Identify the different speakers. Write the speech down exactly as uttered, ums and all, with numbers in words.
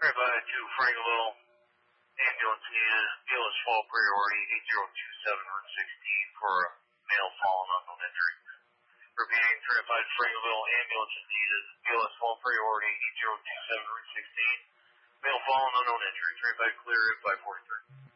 Speaker 1: Right by to Franklin ambulance needed. Ambulance fall priority eight zero two seven Route sixteen for a male fallen unknown injury. Repeating, certified Franklin ambulance is needed. Ambulance fall priority eight zero two seven Route sixteen. Male fallen unknown injury. Certified clear at five forty-three.